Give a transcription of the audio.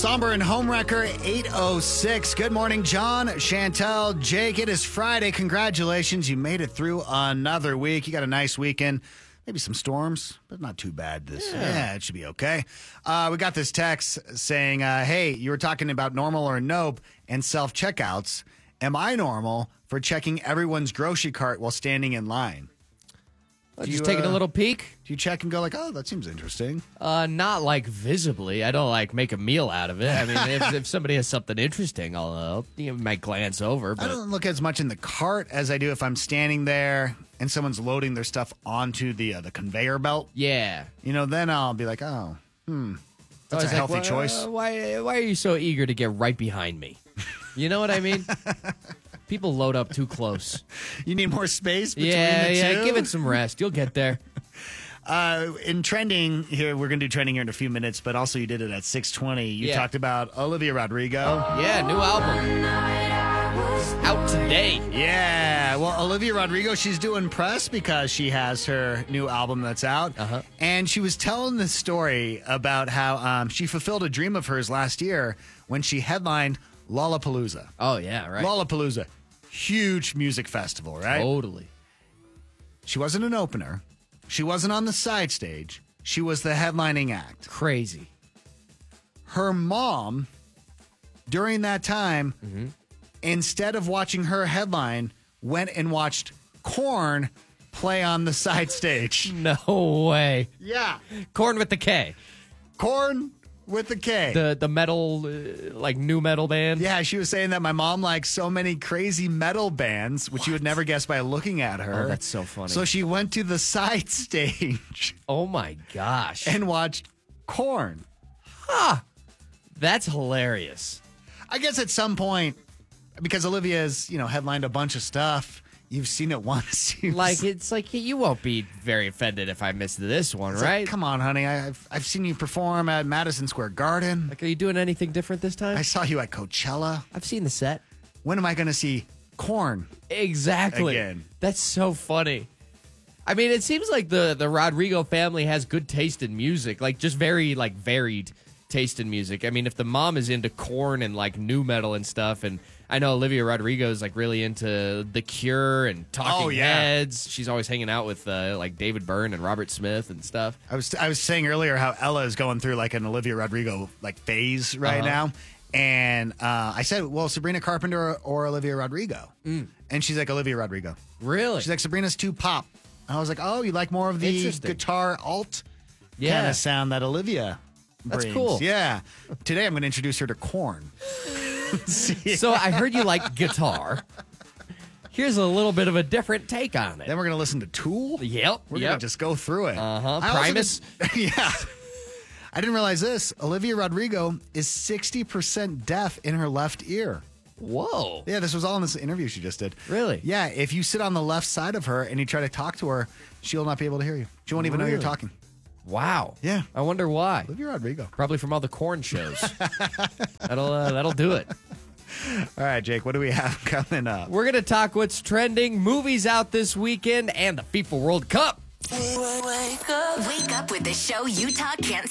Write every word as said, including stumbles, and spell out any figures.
Somber and Homewrecker, eight oh six. Good morning, John, Chantel, Jake. It is Friday. Congratulations. You made it through another week. You got a nice weekend. Maybe some storms, but not too bad. This, yeah, yeah it should be okay. Uh, we got this text saying, uh, hey, you were talking about normal or nope and self-checkouts. Am I normal for checking everyone's grocery cart while standing in line? Well, Do just you, taking uh, a little peek? Do you check and go like, oh, that seems interesting? Uh, not like visibly. I don't like make a meal out of it. I mean, if, if somebody has something interesting, I'll uh, you know, might glance over. But I don't look as much in the cart as I do if I'm standing there and someone's loading their stuff onto the uh, the conveyor belt. Yeah. You know, then I'll be like, oh, hmm, that's a like, healthy why, choice. Uh, why, why are you so eager to get right behind me? You know what I mean? People load up too close. You need more space between Yeah, the yeah. two? Give it some rest. You'll get there. Uh, in trending here, we're going to do trending here in a few minutes, but also you did it at six twenty. You Yeah. talked about Olivia Rodrigo. Yeah, new album. Out today. Yeah, well, Olivia Rodrigo, she's doing press because she has her new album that's out. Uh-huh. And she was telling the story about how um, she fulfilled a dream of hers last year when she headlined Lollapalooza. Oh, yeah, right. Lollapalooza, huge music festival, right? Totally. She wasn't an opener. She wasn't on the side stage. She was the headlining act. Crazy. Her mom, during that time, Mm-hmm. instead of watching her headline, went and watched Korn play on the side stage. No way. Yeah. Corn with the K. Korn with the K. The the metal, uh, like new metal band. Yeah, she was saying that my mom likes so many crazy metal bands, which you would never guess by looking at her. Oh, that's so funny. So she went to the side stage Oh my gosh. and watched Korn. That's hilarious. I guess at some point, because Olivia's, you know, headlined a bunch of stuff, you've seen it once. You've Like, it's like, you won't be very offended if I missed this one, It's like, right? come on, honey. I- I've I've seen you perform at Madison Square Garden. Like, are you doing anything different this time? I saw you at Coachella. I've seen the set. When am I going to see Korn? Exactly. Again. That's so funny. I mean, it seems like the, the Rodrigo family has good taste in music, like just very like varied taste in music. I mean, if the mom is into Korn and like new metal and stuff, and I know Olivia Rodrigo is like really into The Cure and Talking Oh, yeah. Heads. She's always hanging out with uh, like David Byrne and Robert Smith and stuff. I was I was saying earlier how Ella is going through like an Olivia Rodrigo like phase right Uh-huh. now, and uh, I said, well, Sabrina Carpenter or, or Olivia Rodrigo, Mm. and she's like Olivia Rodrigo. Really? She's like Sabrina's too pop. And I was like, oh, you like more of the Interesting. guitar alt Yeah. kind of sound that Olivia That's brings. cool. Yeah. Today I'm going to introduce her to Korn. So I heard you like guitar. Here's a little bit of a different take on it. Then we're going to listen to Tool. Yep. We're yep. going to just go through it. Uh-huh. I also Primus. did- yeah. I didn't realize this. Olivia Rodrigo is sixty percent deaf in her left ear. Whoa. Yeah, this was all in this interview she just did. Really? Yeah, if you sit on the left side of her and you try to talk to her, she'll not be able to hear you. She won't even know you're Really? talking. Wow. Yeah. I wonder why. Olivia Rodrigo. Probably from all the Corn shows. that'll uh, that'll do it. All right, Jake, what do we have coming up? We're gonna talk what's trending, movies out this weekend, and the FIFA World Cup. Wake up. Wake up with the show Utah can't